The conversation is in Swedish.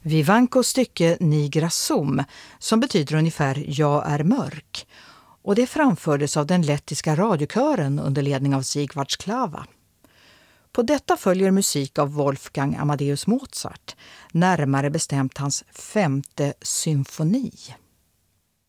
Vivancos stycke Nigra Sum, som betyder ungefär Jag är mörk. Och det framfördes av den lettiska radiokören under ledning av Sigvard Sklava. På detta följer musik av Wolfgang Amadeus Mozart, närmare bestämt hans 5:e symfoni.